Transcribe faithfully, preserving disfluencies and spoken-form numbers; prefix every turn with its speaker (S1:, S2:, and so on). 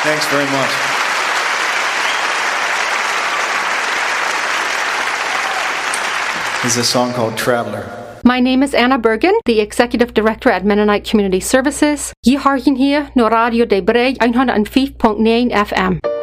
S1: Thanks very much. This is a song called Traveler.
S2: My name is Anna Bergen, the Executive Director at Mennonite Community Services. Ye harken hier no Radio de Breg one oh five point nine F M.